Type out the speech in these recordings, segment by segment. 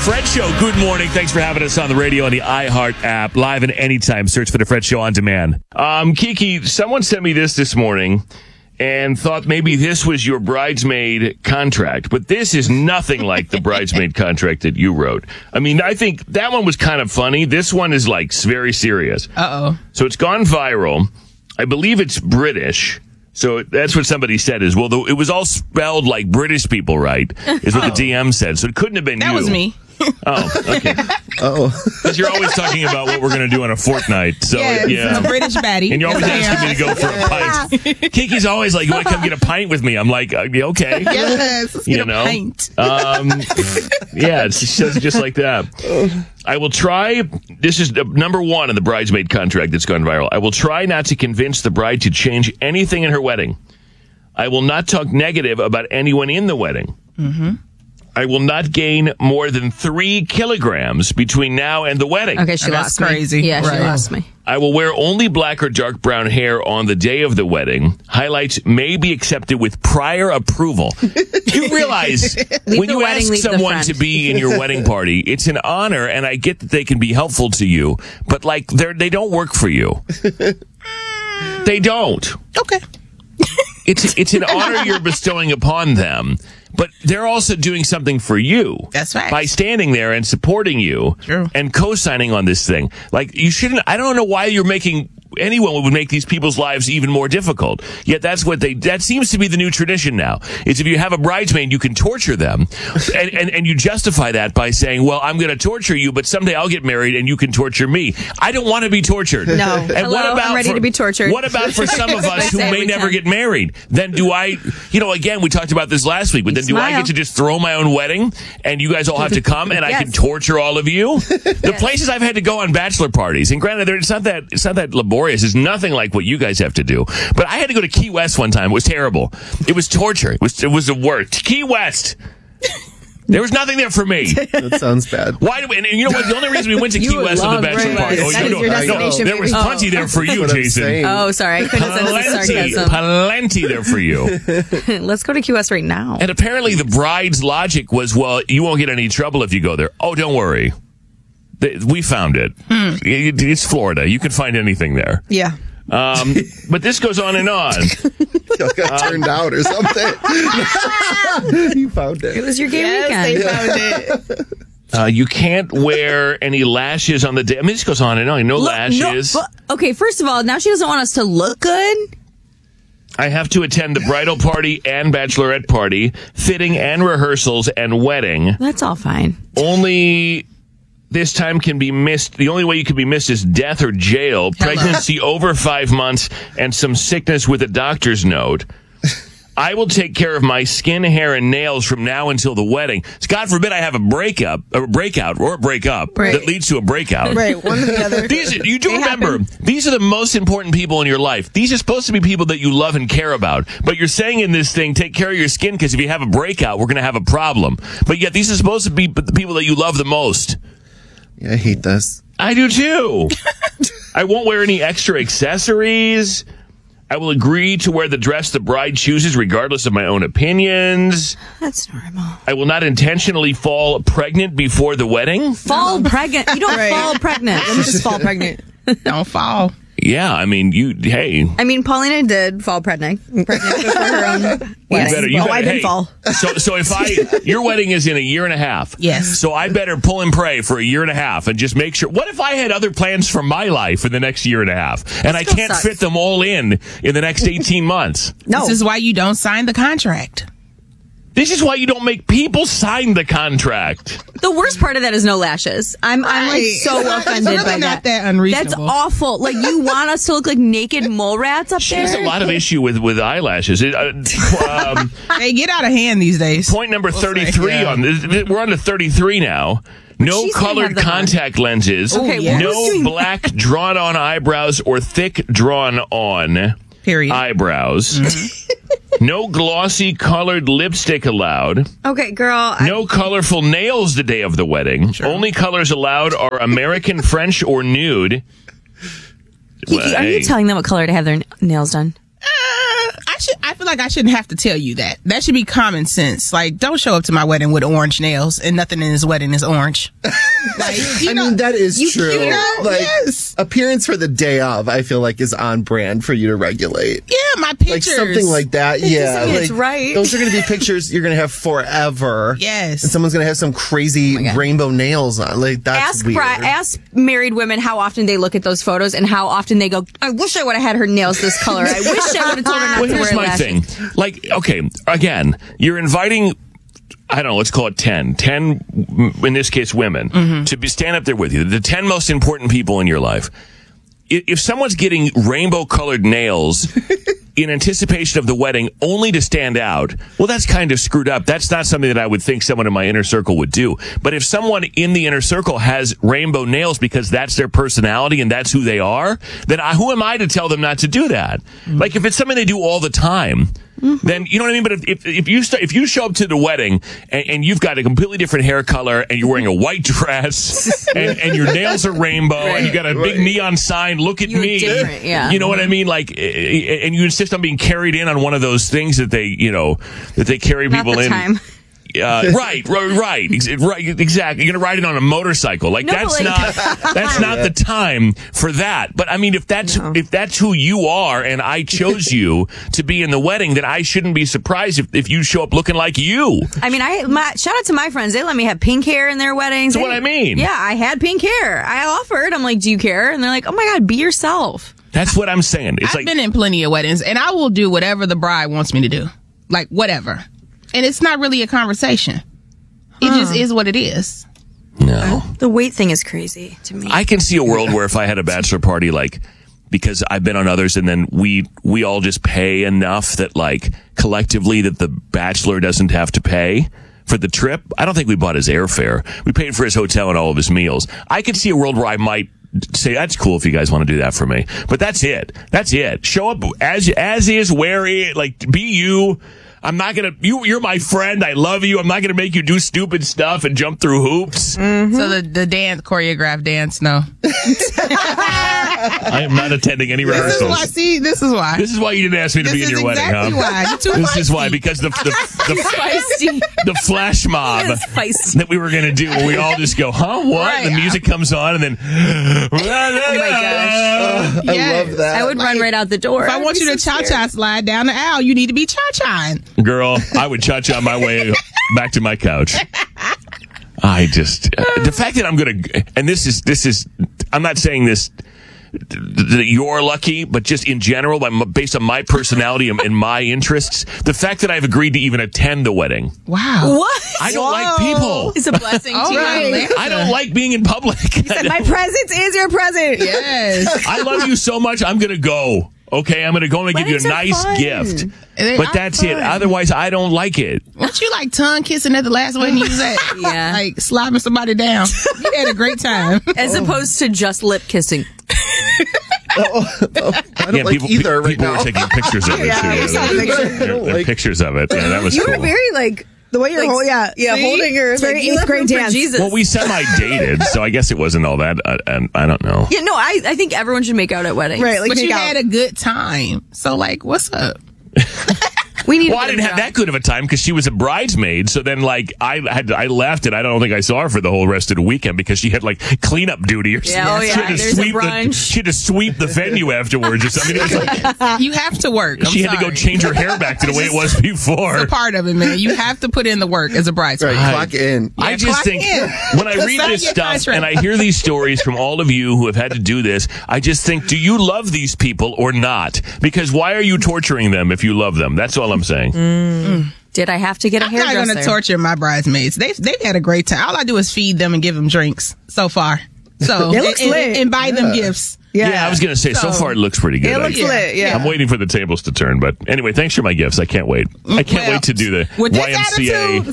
Fred Show. Good morning. Thanks for having us on the radio on the iHeart app. Live and anytime. Search for the Fred Show on demand. Kiki, someone sent me this morning and thought maybe this was your bridesmaid contract. But this is nothing like the bridesmaid contract that you wrote. I mean, I think that one was kind of funny. This one is like very serious. Uh-oh. So it's gone viral. I believe it's British. So that's what somebody said is, well, it was all spelled like British people, right? Is what the DM said. So it couldn't have been That you. was me. Oh, okay. Because you're always talking about what we're going to do on a fortnight. So, yeah. A British baddie. And you're always asking me to go for a pint. Kiki's always like, you want to come get a pint with me? I'm like, okay. Yes, let's get a pint. Yeah, it says just like that. I will try, this is number one in the bridesmaid contract that's gone viral. I will try not to convince the bride to change anything in her wedding. I will not talk negative about anyone in the wedding. Mm-hmm. I will not gain more than 3 kilograms between now and the wedding. Okay, she lost me. Crazy. Yeah, she lost me. I will wear only black or dark brown hair on the day of the wedding. Highlights may be accepted with prior approval. You realize when you ask someone to be in your wedding party, it's an honor, and I get that they can be helpful to you, but like they don't work for you. They don't. Okay. It's an honor you're bestowing upon them. But they're also doing something for you. That's right. By standing there and supporting you. True. And co-signing on this thing. Like, you shouldn't, I don't know why you're making, anyone would make these people's lives even more difficult. Yet that's what that seems to be the new tradition now. Is if you have a bridesmaid, you can torture them. And you justify that by saying, well, I'm going to torture you, but someday I'll get married and you can torture me. I don't want to be tortured. No. And Hello, I'm ready to be tortured. What about for some of us who may never get married? Then do I, again, we talked about this last week, but then do I get to just throw my own wedding and you guys all have to come and I can torture all of you? The places I've had to go on bachelor parties, and granted, it's not that laborious. It's nothing like what you guys have to do. But I had to go to Key West one time. It was terrible. It was torture. It was the worst. Key West. There was nothing there for me. That sounds bad. Why? And you know what? The only reason we went to Key West on the bachelor party. There was plenty there for you, Jason. Oh, sorry. I couldn't sense the sarcasm. Plenty there for you. Let's go to Key West right now. And apparently the bride's logic was, well, you won't get any trouble if you go there. Oh, don't worry. We found it. It's Florida. You can find anything there. Yeah. But this goes on and on. Y'all got turned out or something. You found it. It was your gay weekend. They found it. You can't wear any lashes on the day. I mean, this goes on and on. No lashes. Okay, first of all, now she doesn't want us to look good. I have to attend the bridal party and bachelorette party, fitting and rehearsals and wedding. That's all fine. Only this time can be missed. The only way you can be missed is death or jail, pregnancy over 5 months, and some sickness with a doctor's note. I will take care of my skin, hair, and nails from now until the wedding. God forbid I have a breakout that leads to a breakout. Right, one or the other. You do remember, these are the most important people in your life. These are supposed to be people that you love and care about. But you're saying in this thing, take care of your skin, because if you have a breakout, we're going to have a problem. But yet these are supposed to be the people that you love the most. Yeah, I hate this. I do too. I won't wear any extra accessories. I will agree to wear the dress the bride chooses regardless of my own opinions. That's normal. I will not intentionally fall pregnant before the wedding. Fall pregnant? You don't fall pregnant. Let me just fall pregnant. Don't fall. Yeah, I mean, I mean, Paulina did fall pregnant before her own wedding. I didn't fall. So if your wedding is in a year and a half. Yes. So I better pull and pray for a year and a half and just make sure. What if I had other plans for my life in the next year and a half and I can't fit them all in the next 18 months? No. This is why you don't sign the contract. This is why you don't make people sign the contract. The worst part of that is no lashes. I'm like so offended by that. Not that unreasonable. That's awful. Like, you want us to look like naked mole rats up She there? has a lot of issue with eyelashes. They get out of hand these days. Point number 33 on this. We're on to 33 now. No colored contact lenses. No black drawn-on eyebrows or thick drawn-on eyebrows. Mm-hmm. No glossy colored lipstick allowed. Okay, girl. No colorful nails the day of the wedding. Sure. Only colors allowed are American, French, or nude. Kiki, are you telling them what color to have their nails done? I feel like I shouldn't have to tell you that. That should be common sense. Like, don't show up to my wedding with orange nails and nothing in this wedding is orange. Like, I mean, that is true. Yes. Appearance for the day of, I feel like, is on brand for you to regulate. Yeah, my pictures. Like something like that. Yeah. It's right. Those are going to be pictures you're going to have forever. Yes. And someone's going to have some crazy rainbow nails on. Like, that's weird. Ask married women how often they look at those photos and how often they go, I wish I would have had her nails this color. I wish I would have told her not to wear here's my thing. Like, okay, again, you're inviting, I don't know, let's call it 10, in this case, women, to stand up there with you. The 10 most important people in your life. If someone's getting rainbow-colored nails in anticipation of the wedding only to stand out, well, that's kind of screwed up. That's not something that I would think someone in my inner circle would do. But if someone in the inner circle has rainbow nails because that's their personality and that's who they are, then who am I to tell them not to do that? Like, if it's something they do all the time, then, you know what I mean? But if you show up to the wedding and you've got a completely different hair color and you're wearing a white dress and your nails are rainbow and you got a big neon sign, look at me. Different, yeah. You know what I mean? Like, and you insist on being carried in on one of those things that they carry people in. Time. Right, exactly. You're gonna ride it on a motorcycle, like that's not the time for that. But I mean, if that's who you are, and I chose you to be in the wedding, then I shouldn't be surprised if you show up looking like you. I mean, shout out to my friends. They let me have pink hair in their weddings. That's what I mean. Yeah, I had pink hair. I offered. I'm like, do you care? And they're like, oh my God, be yourself. That's what I'm saying. I've been in plenty of weddings, and I will do whatever the bride wants me to do, like whatever. And it's not really a conversation. It just is what it is. No. The weight thing is crazy to me. I can see a world where if I had a bachelor party, like, because I've been on others, and then we all just pay enough that, like, collectively that the bachelor doesn't have to pay for the trip. I don't think we bought his airfare. We paid for his hotel and all of his meals. I could see a world where I might say, that's cool if you guys want to do that for me. But that's it. Show up as is, be you. I'm not gonna. You're my friend. I love you. I'm not gonna make you do stupid stuff and jump through hoops. Mm-hmm. So the choreographed dance, no. I am not attending any rehearsals. This is why. This is why you didn't ask me to be in your wedding, huh? Why. You're too this feisty. is why, because the flash mob that we were gonna do, where we all just go, huh? What? Right. The music comes on, and then. Oh my gosh! I love that. I would run right out the door. If I want you to cha-cha slide down the aisle, you need to be cha-chaing. Girl, I would cha-cha my way back to my couch. I just, the fact that I'm going to, and this is, I'm not saying this, that you're lucky, but just in general, based on my personality and my interests, the fact that I've agreed to even attend the wedding. Wow. What? I don't like people. It's a blessing to you. I don't like being in public. You said, my presence is your present. Yes. I love you so much, I'm going to go. Okay, I'm going to go and give you a nice gift. But that's it. Otherwise, I don't like it. Weren't you like tongue kissing at the last wedding you was at? Yeah. Like slobbing somebody down. You had a great time. As opposed to just lip kissing. I don't like either right people now. were taking pictures of it, too. Pictures of it. Yeah, that was cool. You were very, like... The way you're holding her. It's very eighth grade dance. Jesus. Well, we semi-dated, so I guess it wasn't all that. I don't know. Yeah, no, I think everyone should make out at weddings. Right, but you had a good time. So, like, what's up? I didn't have that good of a time because she was a bridesmaid. So then, like, I left and I don't think I saw her for the whole rest of the weekend because she had like cleanup duty or something. Yeah, she had to sweep the venue afterwards or something. It was like, you have to work. She had to go change her hair back to the way it was before. It's a part of it, man. You have to put in the work as a bridesmaid. Right, clock in. I just think when I read this stuff and I hear these stories from all of you who have had to do this, I just think, do you love these people or not? Because why are you torturing them if you love them? That's all I'm saying. Did I have to get a hairdresser? I'm not going to torture my bridesmaids. They've had a great time. All I do is feed them and give them drinks so far. So it looks lit. And buy them gifts. Yeah, I was going to say, so far it looks pretty good. It looks lit, yeah. I'm waiting for the tables to turn. But anyway, thanks for my gifts. I can't wait. I can't wait to do the with YMCA.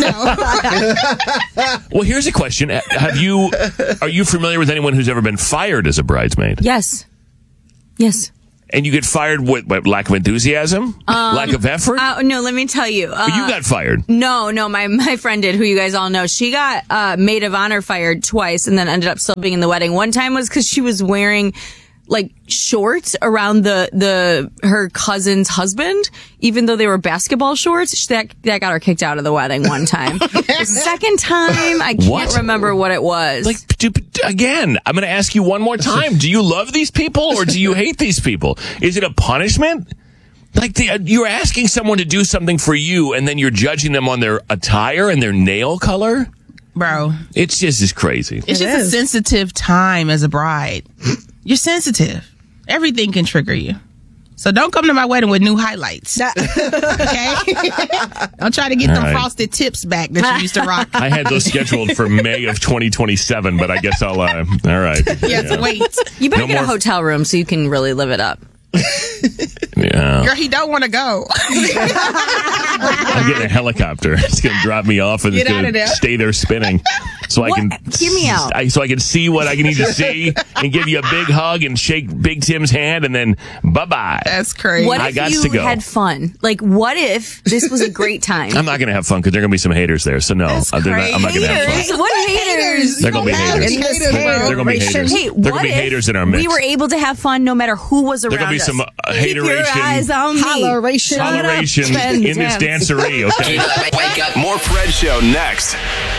No. Well, here's a question. Are you familiar with anyone who's ever been fired as a bridesmaid? Yes. And you get fired with lack of enthusiasm? Lack of effort? No, let me tell you. You got fired. No, my friend did, who you guys all know. She got maid of honor fired twice and then ended up still being in the wedding. One time was because she was wearing like shorts around her cousin's husband, even though they were basketball shorts. That got her kicked out of the wedding one time. The second time, I can't remember what it was. Like, again, I'm going to ask you one more time. Do you love these people or do you hate these people? Is it a punishment? Like, you're asking someone to do something for you and then you're judging them on their attire and their nail color? Bro. It's just as crazy. It's just a sensitive time as a bride. You're sensitive. Everything can trigger you. So don't come to my wedding with new highlights. Okay? Don't try to get them frosted tips back that you used to rock. I had those scheduled for May of 2027, but I guess I'll, all right. You have to wait. You better get a hotel room so you can really live it up. Yeah. Girl, he don't want to go. I'm getting a helicopter. It's going to drop me off and it's going to stay there spinning. So I can hear me out. So I can see what I need to see and give you a big hug and shake Big Tim's hand and then bye-bye. That's crazy. What if you had fun? Like, what if this was a great time? I'm not going to have fun because there are going to be some haters there. So no, I'm not going to have fun. What haters? They're going to be haters. They're going to be haters. Hey, they're going to be haters in our midst. We were able to have fun no matter who was around us. There going to be some hateration. Keep your eyes on me. Holleration in this dancery, okay? Wake up. More Fred Show next.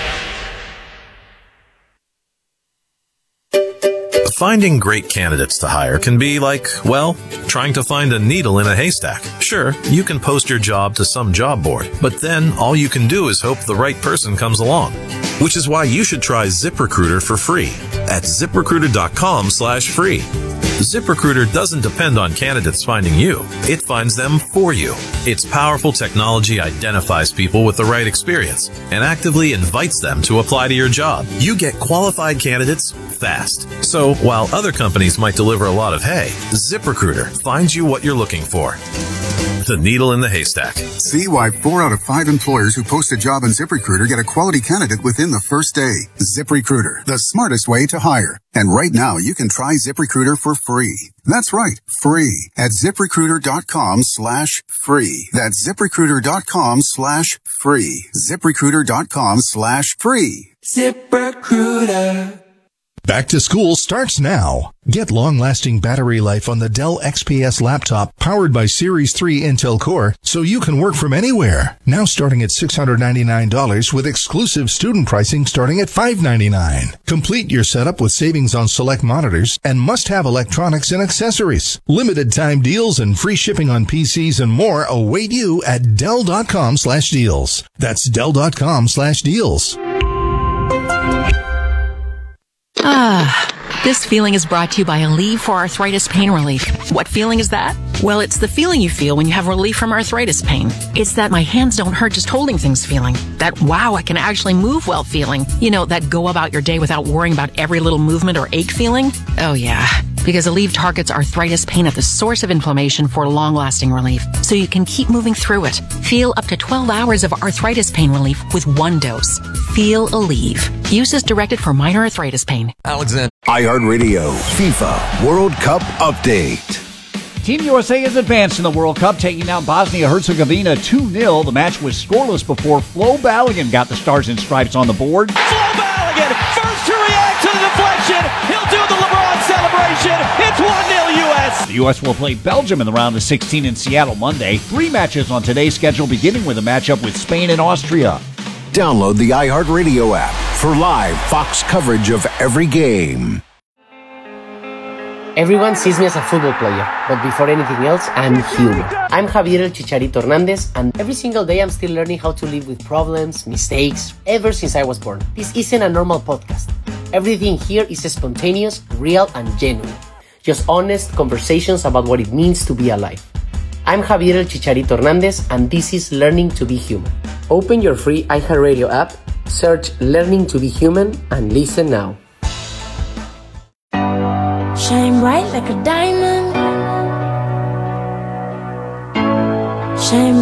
Finding great candidates to hire can be like, well, trying to find a needle in a haystack. Sure, you can post your job to some job board, but then all you can do is hope the right person comes along. Which is why you should try ZipRecruiter for free at ZipRecruiter.com/free. ZipRecruiter doesn't depend on candidates finding you. It finds them for you. Its powerful technology identifies people with the right experience and actively invites them to apply to your job. You get qualified candidates fast. So while other companies might deliver a lot of hay, ZipRecruiter finds you what you're looking for. The needle in the haystack. See why 4 out of 5 employers who post a job on ZipRecruiter get a quality candidate within the first day. ZipRecruiter, the smartest way to hire. And right now, you can try ZipRecruiter for free. That's right, free at ZipRecruiter.com/free. That's ZipRecruiter.com/free. ZipRecruiter.com/free. ZipRecruiter. Back to school starts now. Get long-lasting battery life on the Dell XPS laptop powered by Series 3 Intel Core so you can work from anywhere. Now starting at $699 with exclusive student pricing starting at $599. Complete your setup with savings on select monitors and must-have electronics and accessories. Limited time deals and free shipping on PCs and more await you at Dell.com/deals. That's Dell.com/deals. This feeling is brought to you by Aleve for Arthritis Pain Relief. What feeling is that? Well, it's the feeling you feel when you have relief from arthritis pain. It's that my hands don't hurt just holding things feeling. That, wow, I can actually move well feeling. You know, that go about your day without worrying about every little movement or ache feeling. Oh, yeah. Because Aleve targets arthritis pain at the source of inflammation for long-lasting relief, so you can keep moving through it. Feel up to 12 hours of arthritis pain relief with one dose. Feel Aleve. Use as directed for minor arthritis pain. Alexander. iHeartRadio FIFA World Cup Update. Team USA has advanced in the World Cup, taking down Bosnia-Herzegovina 2-0. The match was scoreless before Flo Balogun got the Stars and Stripes on the board. Flo Balogun, first to react to the deflection. He'll do the LeBron celebration. It's 1-0 U.S. The U.S. will play Belgium in the round of 16 in Seattle Monday. 3 matches on today's schedule, beginning with a matchup with Spain and Austria. Download the iHeartRadio app for live Fox coverage of every game. Everyone sees me as a football player, but before anything else, I'm human. I'm Javier El Chicharito Hernandez, and every single day I'm still learning how to live with problems, mistakes, ever since I was born. This isn't a normal podcast. Everything here is spontaneous, real, and genuine. Just honest conversations about what it means to be alive. I'm Javier El Chicharito Hernandez, and this is Learning to be Human. Open your free iHeartRadio app, search Learning to be Human, and listen now. Shine bright like a diamond. Shine